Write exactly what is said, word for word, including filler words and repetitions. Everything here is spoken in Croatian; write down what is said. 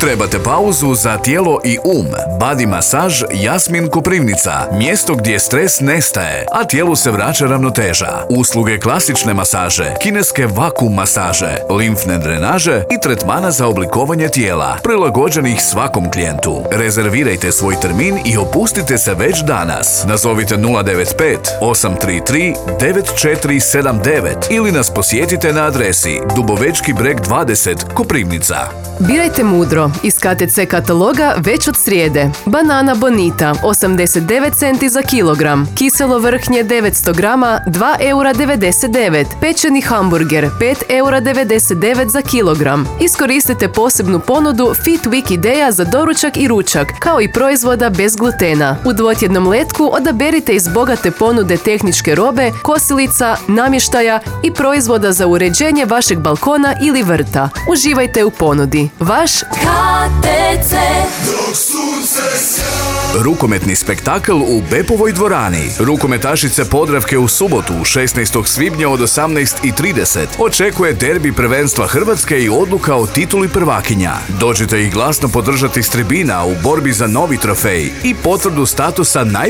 Trebate pauzu za tijelo i um? Body masaž Jasmin Koprivnica. Mjesto gdje stres nestaje, a tijelu se vraća ravnoteža. Usluge klasične masaže, kineske vakum masaže, limfne drenaže i tretmana za oblikovanje tijela, prilagođenih svakom klijentu. Rezervirajte svoj termin i opustite se već danas. Nazovite nula devet pet osam tri tri devet četiri sedam devet ili nas posjetite na adresi Dubovečki breg dvadeset, Koprivnica. Birajte mudro. Iz K T C kataloga već od srijede. Banana Bonita osamdeset devet centi za kilogram. Kiselo vrhnje devetsto grama dva eura devedeset devet. Pečeni hamburger pet eura devedeset devet za kilogram. Iskoristite posebnu ponudu Fit Week ideja za doručak i ručak, kao i proizvoda bez glutena. U dvotjednom letku odaberite iz bogate ponude tehničke robe, kosilica, namještaja i proizvoda za uređenje vašeg balkona ili vrta. Uživajte u ponudi. Vaš K T C. Rukometni spektakl u Bepovoj dvorani. Rukometašice Podravke u subotu, šesnaestog svibnja od osamnaest i trideset. Očekuje derbi prvenstva Hrvatske i odluka o tituli prvakinja. Dođite ih glasno podržati s tribina u borbi za novi trofej i potvrdu statusa naj